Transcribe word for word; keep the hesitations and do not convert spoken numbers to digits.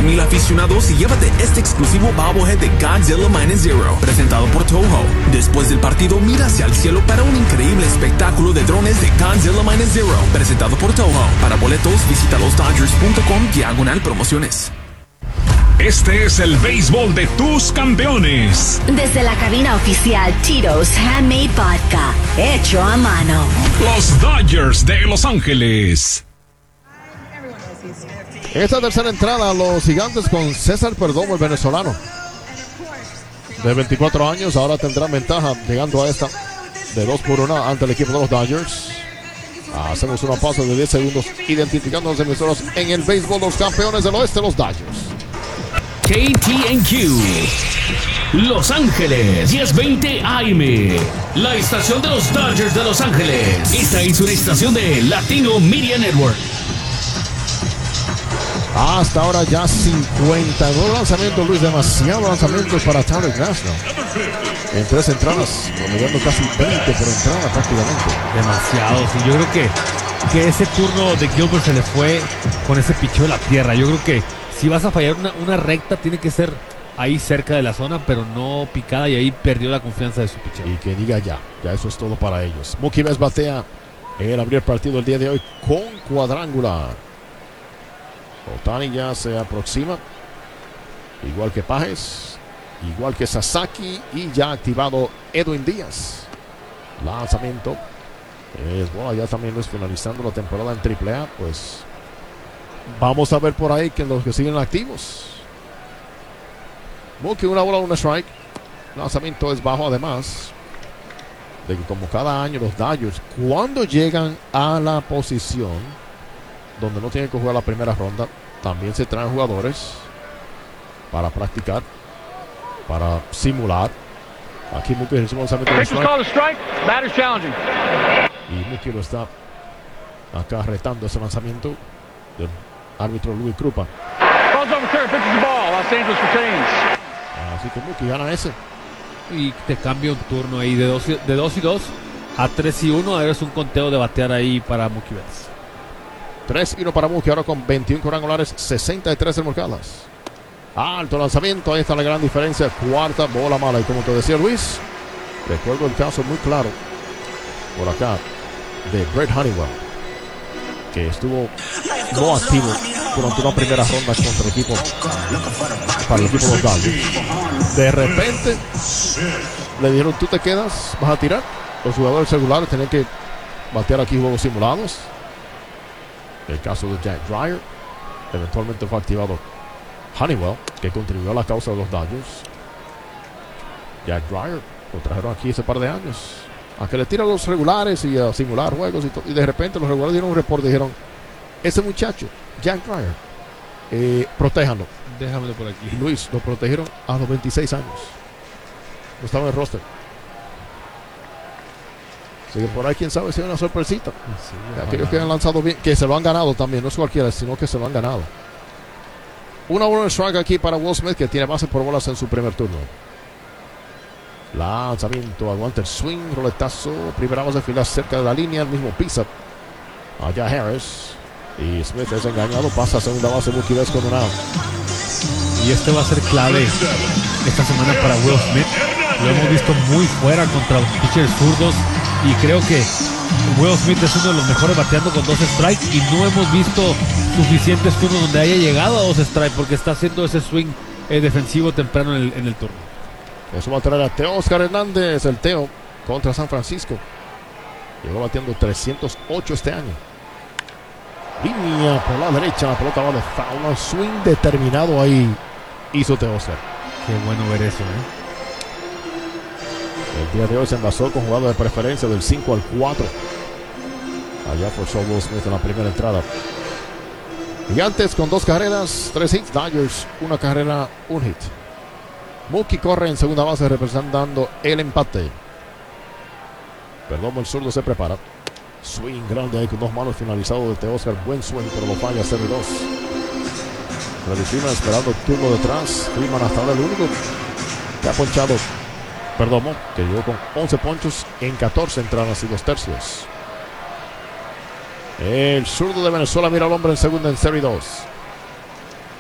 mil aficionados y llévate este exclusivo bobblehead de Godzilla Minus Zero, presentado por Toho. Después del partido, mira hacia el cielo para un increíble espectáculo de drones de Godzilla Minus Zero, presentado por Toho. Para boletos, visita los dodgers punto com diagonal promociones. Este es el béisbol de tus campeones. Desde la cabina oficial Tito's Handmade Vodka, hecho a mano. Los Dodgers de Los Ángeles. Esta tercera entrada, los Gigantes con César Perdomo, el venezolano, de veinticuatro años, ahora tendrán ventaja llegando a esta de dos por una ante el equipo de los Dodgers. Hacemos una pausa de diez segundos identificando los emisoras en el béisbol, los campeones del oeste, los Dodgers. K T N Q, Los Ángeles, diez veinte A M, la estación de los Dodgers de Los Ángeles. Esta es una estación de Latino Media Network. Hasta ahora ya cincuenta y nueve lanzamientos, Luis, demasiados lanzamientos para Tyler Glasnow. En tres entradas, promediando casi veinte por entrada prácticamente. Demasiados, y yo creo que, que ese turno de Gilbert se le fue con ese picheo de la tierra. Yo creo que si vas a fallar una, una recta, tiene que ser ahí cerca de la zona, pero no picada, y ahí perdió la confianza de su picheo. Y que diga ya, ya eso es todo para ellos. Mookie Betts batea en abrir el partido el día de hoy con cuadrangular. Ohtani ya se aproxima, igual que Pages, igual que Sasaki, y ya activado Edwin Díaz. Lanzamiento es bola, ya también es finalizando la temporada en triple A, pues vamos a ver por ahí que los que siguen activos. Mookie, una bola, un strike. Lanzamiento es bajo, además de que como cada año los Dodgers, cuando llegan a la posición donde no tienen que jugar la primera ronda, también se traen jugadores para practicar, para simular. Aquí Mookie es un lanzamiento de strike. Y Mookie lo está acá retando ese lanzamiento del árbitro Luis Krupa. Así que Mookie gana ese. Y te cambia un turno ahí de dos y dos a tres y uno. Ahora es un conteo de batear ahí para Mookie Betts. tres y uno para Mookie, ahora con veintiún cuadrangulares, sesenta y tres remolcadas. Alto lanzamiento, ahí está la gran diferencia. Cuarta bola mala. Y como te decía Luis, recuerdo el caso muy claro por acá de Brett Honeywell, que estuvo no activo durante una primera ronda contra el equipo, para el equipo de los Dodgers. De repente le dijeron: tú te quedas, vas a tirar. Los jugadores regulares tenían que batear aquí juegos simulados. El caso de Jack Dreyer, eventualmente fue activado Honeywell, que contribuyó a la causa de los Dodgers. Jack Dreyer lo trajeron aquí hace par de años a que le tiran los regulares y a simular juegos, y, y de repente los regulares dieron un reporte y dijeron: ese muchacho, Jack Dreyer, eh, protéjanlo. Déjamelo por aquí. Y Luis, lo protegieron a los veintiséis años. No estaba en el roster. Así que por ahí, quién sabe si hay una sorpresita. Sí, aquellos que han lanzado bien, que se lo han ganado también, no es cualquiera, sino que se lo han ganado. Una buena strike aquí para Will Smith, que tiene base por bolas en su primer turno. Lanzamiento, aguanta el swing, roletazo, primera base fila cerca de la línea, el mismo pisa allá Harris, y Smith es engañado, pasa a segunda base, Mookie Betts con un out. Y este va a ser clave esta semana para Will Smith. Lo hemos visto muy fuera contra los pitchers zurdos, y creo que Will Smith es uno de los mejores bateando con dos strikes, y no hemos visto suficientes turnos donde haya llegado a dos strikes, porque está haciendo ese swing eh, defensivo temprano en el, en el turno. Eso va a traer a Teo Oscar Hernández, el Teo, contra San Francisco. Llegó bateando trescientos ocho este año. Línea por la derecha, la pelota va de foul, un swing determinado ahí hizo Teo Oscar. Qué bueno ver eso, ¿eh? El día de hoy se envasó con jugada de preferencia del cinco al cuatro. Allá forzó Will Smith en la primera entrada. Gigantes con dos carreras, tres hits. Dodgers, una carrera, un hit. Mookie corre en segunda base representando el empate. Perdón, el zurdo se prepara. Swing grande ahí con dos manos, finalizado de Teo Oscar. Buen swing, pero lo falla, cero y dos. Freddy Freeman esperando el turno detrás. Freeman hasta ahora el único que ha ponchado. Perdomo, que llegó con once ponchos en catorce entradas y dos tercios. El zurdo de Venezuela mira al hombre en segunda en cero y dos.